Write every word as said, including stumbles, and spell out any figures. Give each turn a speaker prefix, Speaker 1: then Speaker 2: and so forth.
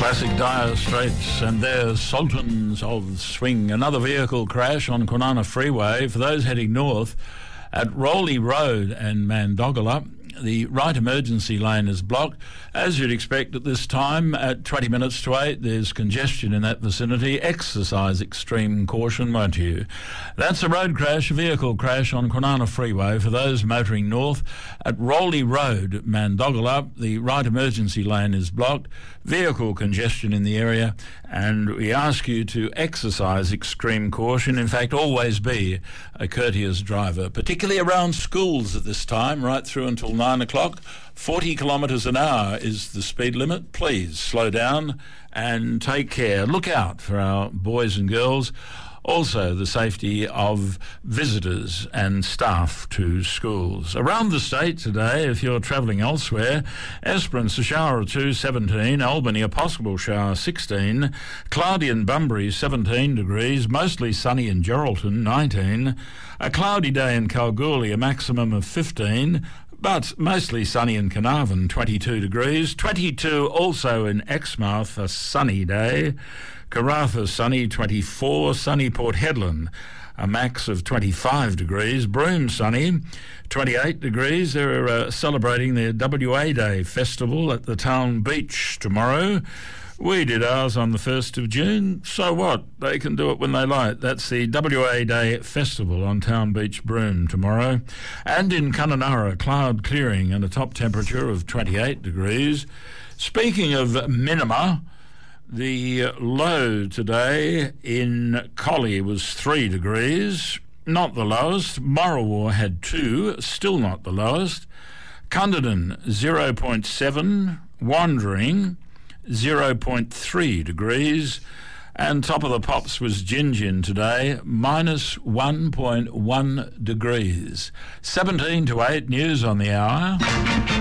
Speaker 1: Classic Dire Straits and their Sultans of Swing. Another vehicle crash on Kwinana Freeway. For those heading north at Rowley Road and Mandogala, the right emergency lane is blocked. As you'd expect at this time, at twenty minutes to eight, there's congestion in that vicinity. Exercise extreme caution, won't you? That's a road crash, a vehicle crash on Kwinana Freeway. For those motoring north at Rowley Road, Mandogala, the right emergency lane is blocked. Vehicle congestion in the area, and we ask you to exercise extreme caution. In fact, always be a courteous driver, particularly around schools at this time, right through until nine o'clock. forty kilometres an hour is the speed limit. Please slow down and take care. Look out for our boys and girls. Also, the safety of visitors and staff to schools. Around the state today, if you're travelling elsewhere, Esperance, a shower or two, seventeen. Albany, a possible shower, sixteen. Cloudy in Bunbury, seventeen degrees. Mostly sunny in Geraldton, nineteen. A cloudy day in Kalgoorlie, a maximum of fifteen. But mostly sunny in Carnarvon, twenty-two degrees. twenty-two also in Exmouth, a sunny day. Karratha, sunny, twenty-four. Sunny Port Hedland, a max of twenty-five degrees. Broome, sunny, twenty-eight degrees. They're uh, celebrating their W A Day festival at the town beach tomorrow. We did ours on the first of June. So what? They can do it when they like. That's the W A Day Festival on Town Beach, Broome, tomorrow. And in Kununurra, cloud clearing and a top temperature of twenty-eight degrees. Speaking of minima, the low today in Collie was three degrees. Not the lowest. Morawar had two, still not the lowest. Cunderdin, zero point seven. Wandering, zero point three degrees, and top of the pops was Gingin today, minus one point one degrees. seventeen to eight, news on the hour.